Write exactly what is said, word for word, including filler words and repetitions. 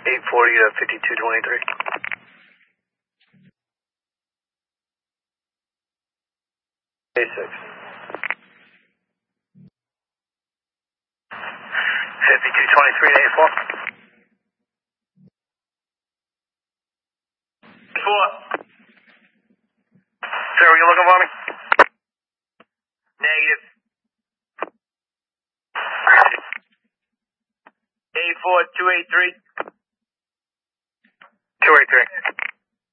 eight forty to fifty-two twenty-three. A six. fifty-two twenty-three to A four. four. Sir, were you looking for me? Negative. A four two eight three. two eight three.